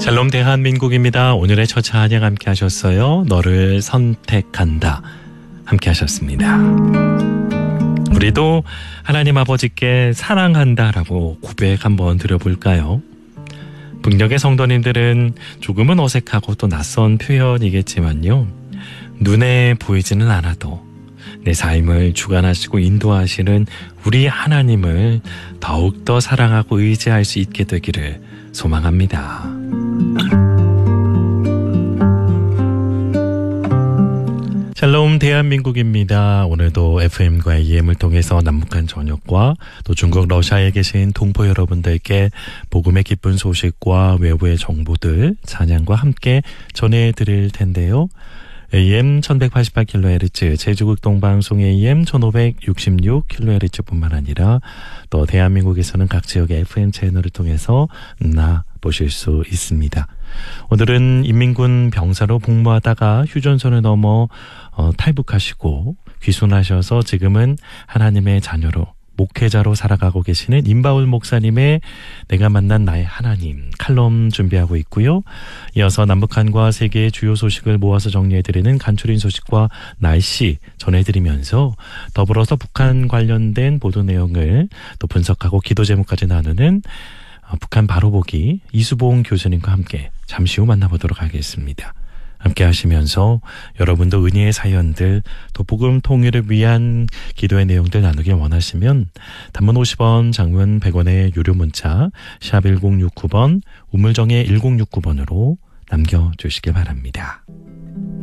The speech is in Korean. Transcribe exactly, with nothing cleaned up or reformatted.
샬롬 대한민국입니다. 오늘의 첫 찬양 함께 하셨어요. 너를 선택한다 함께 하셨습니다. 우리도 하나님 아버지께 사랑한다라고 고백 한번 드려볼까요? 북녘의 성도님들은 조금은 어색하고 또 낯선 표현이겠지만요. 눈에 보이지는 않아도 내 삶을 주관하시고 인도하시는 우리 하나님을 더욱더 사랑하고 의지할 수 있게 되기를 소망합니다. 샬롬 대한민국입니다. 오늘도 에프엠과 에이엠을 통해서 남북한 전역과 또 중국 러시아에 계신 동포 여러분들께 복음의 기쁜 소식과 외부의 정보들 찬양과 함께 전해드릴 텐데요. 에이엠 천백팔십팔 킬로헤르츠, 제주국 동방송 에이엠 천오백육십육 킬로헤르츠 뿐만 아니라 또 대한민국에서는 각 지역의 에프엠 채널을 통해서 나 보실 수 있습니다. 오늘은 인민군 병사로 복무하다가 휴전선을 넘어 어, 탈북하시고 귀순하셔서 지금은 하나님의 자녀로 목회자로 살아가고 계시는 임바울 목사님의 내가 만난 나의 하나님 칼럼 준비하고 있고요. 이어서 남북한과 세계의 주요 소식을 모아서 정리해드리는 간추린 소식과 날씨 전해드리면서 더불어서 북한 관련된 보도 내용을 또 분석하고 기도 제목까지 나누는 북한 바로보기 이수봉 교수님과 함께 잠시 후 만나보도록 하겠습니다. 함께 하시면서 여러분도 은혜의 사연들 또 복음 통일을 위한 기도의 내용들 나누기 원하시면 단문 오십 원, 장문 백 원의 유료 문자 샵 천육십구 번 우물정의 천육십구 번으로 남겨주시길 바랍니다.